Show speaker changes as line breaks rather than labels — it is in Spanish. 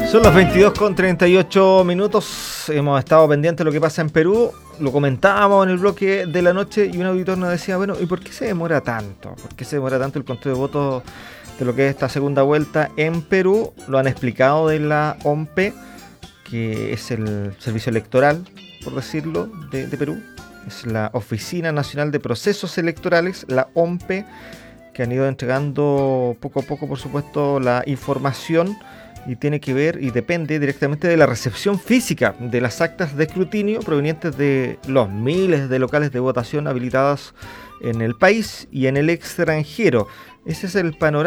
Son las 22:38. Hemos estado pendientes de lo que pasa en Perú. Lo comentábamos en el bloque de la noche y un auditor nos decía, bueno, ¿y por qué se demora tanto? ¿Por qué se demora tanto el conteo de votos de lo que es esta segunda vuelta en Perú? Lo han explicado de la OMPE, que es el servicio electoral, por decirlo, de Perú. Es la Oficina Nacional de Procesos Electorales, la OMPE, que han ido entregando poco a poco, por supuesto, la información. Y tiene que ver y depende directamente de la recepción física de las actas de escrutinio provenientes de los miles de locales de votación habilitados en el país y en el extranjero. Ese es el panorama